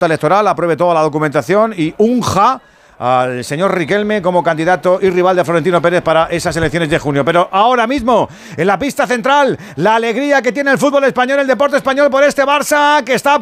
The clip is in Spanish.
electoral apruebe toda la documentación y unja al señor Riquelme como candidato y rival de Florentino Pérez para esas elecciones de junio. Pero ahora mismo, en la pista central, la alegría que tiene el fútbol español, el deporte español por este Barça que está